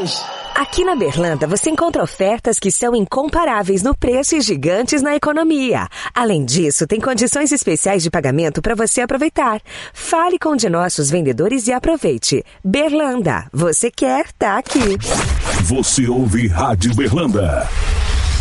milhões. Aqui na Berlanda você encontra ofertas que são incomparáveis no preço e gigantes na economia. Além disso, tem condições especiais de pagamento para você aproveitar. Fale com um de nossos vendedores e aproveite. Berlanda, você quer, tá aqui. Você ouve Rádio Berlanda.